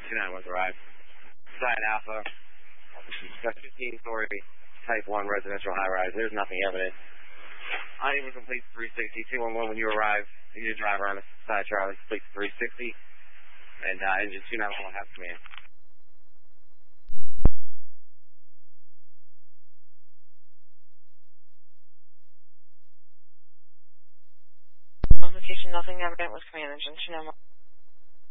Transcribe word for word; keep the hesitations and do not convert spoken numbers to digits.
two nine one arrived. Side Alpha, fifteen-story Type one residential high-rise. There's nothing evident. Uneven complete three sixty. two one one when you arrive, you need to drive around the side Charlie, complete three sixty. And uh, engine two nine one has command. On location, nothing evident with command engine two nine one.